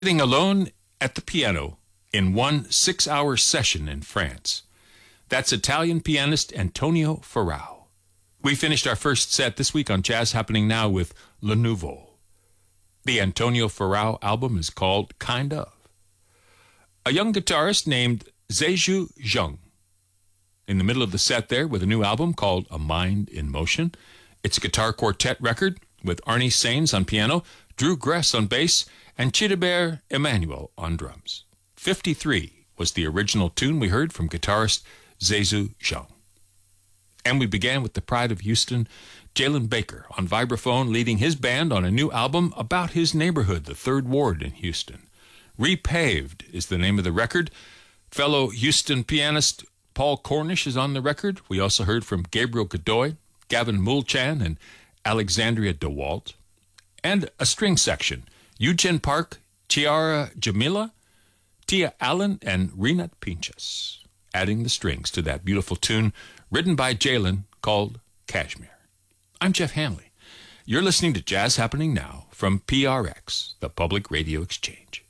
Sitting alone at the piano in one 6-hour session in France. That's Italian pianist Antonio Ferrao. We finished our first set this week on Jazz Happening Now with Le Nouveau. The Antonio Ferrao album is called Kind Of. A young guitarist named Zheju Zheng. In the middle of the set there with a new album called A Mind in Motion. It's a guitar quartet record with Arnie Sainz on piano, Drew Gress on bass, and Chidibert Emmanuel on drums. 53 was the original tune we heard from guitarist Zheju Zheng. And we began with the pride of Houston, Jalen Baker, on vibraphone, leading his band on a new album about his neighborhood, the 3rd Ward in Houston. Repaved is the name of the record. Fellow Houston pianist Paul Cornish is on the record. We also heard from Gabriel Godoy, Gavin Mulchan, and Alexandria DeWalt. And a string section, Eugen Park, Chiara Jamila, Tia Allen, and Rinat Pinchas, adding the strings to that beautiful tune written by Jalen called Kashmir. I'm Jeff Hanley. You're listening to Jazz Happening Now from PRX, the Public Radio Exchange.